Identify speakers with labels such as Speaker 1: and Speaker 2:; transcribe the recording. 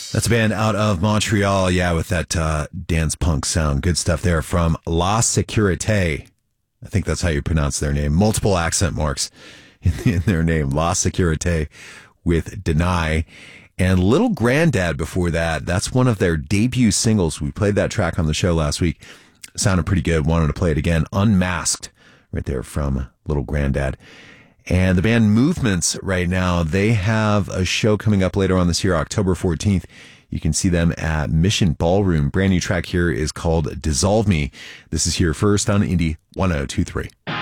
Speaker 1: That's a band out of Montreal, yeah, with that dance punk sound. Good stuff there from La Sécurité. I think that's how you pronounce their name. Multiple accent marks in their name. La Sécurité with Deny. And Little Granddad before that. That's one of their debut singles. We played that track on the show last week. Sounded pretty good. Wanted to play it again. Unmasked, right there from Little Granddad. And the band Movements right now, they have a show coming up later on this year, October 14th. You can see them at Mission Ballroom. Brand new track here is called Dissolve Me. This is here first on Indie 1023.